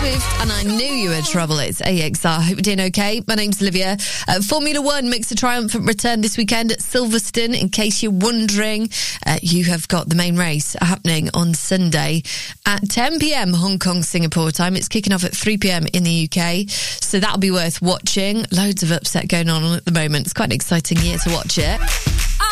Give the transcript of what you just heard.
Swift, and I knew you were trouble. It's AXR. Hope you're doing okay. My name's Olivia. Formula One makes a triumphant return this weekend at Silverstone. In case you're wondering, you have got the main race happening on Sunday at 10 p.m. Hong Kong, Singapore time. It's kicking off at 3 p.m. in the UK, so that'll be worth watching. Loads of upset going on at the moment. It's quite an exciting year to watch it.